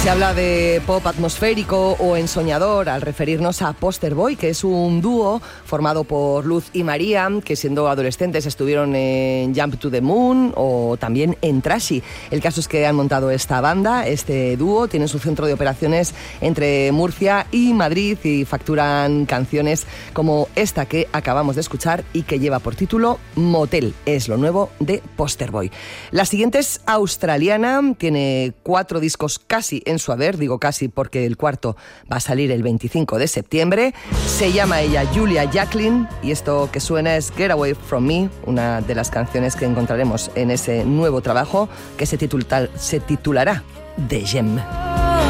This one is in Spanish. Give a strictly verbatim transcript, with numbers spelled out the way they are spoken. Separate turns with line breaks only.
Se habla de pop atmosférico o ensoñador al referirnos a Poster Boy, que es un dúo formado por Luz y María, que siendo adolescentes estuvieron en Jump to the Moon o también en Trashy. El caso es que han montado esta banda, este dúo, tienen su centro de operaciones entre Murcia y Madrid y facturan canciones como esta que acabamos de escuchar y que lleva por título Motel. Es lo nuevo de Poster Boy. La siguiente es australiana, tiene cuatro discos casi en su haber, digo casi porque el cuarto va a salir el veinticinco de septiembre. Se llama ella Julia Jacklin y esto que suena es Get Away From Me, una de las canciones que encontraremos en ese nuevo trabajo que se, titula, se titulará The Gem.